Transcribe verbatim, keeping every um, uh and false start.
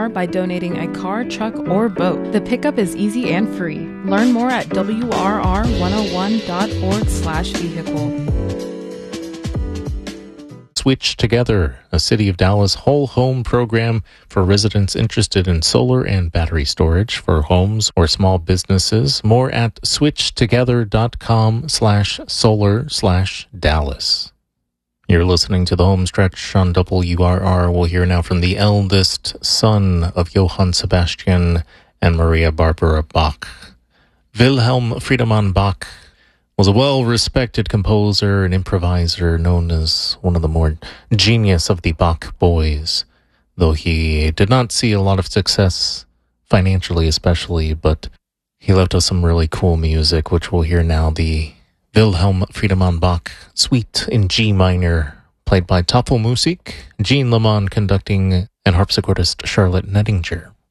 car by donating a car, truck, or boat. The pickup is easy and free. Learn more at W R R one oh one dot org slash vehicle. Switch Together, a City of Dallas whole home program for residents interested in solar and battery storage for homes or small businesses. More at switchtogether.com slash solar slash Dallas. You're listening to the home stretch on W R R. We'll hear now from the eldest son of Johann Sebastian and Maria Barbara Bach. Wilhelm Friedemann Bach was a well-respected composer and improviser known as one of the more genius of the Bach boys, though he did not see a lot of success, financially especially, but he left us some really cool music, which we'll hear now, the Wilhelm Friedemann Bach Suite in G minor, played by Tafelmusik, Jean Lemon conducting, and harpsichordist Charlotte Nettinger.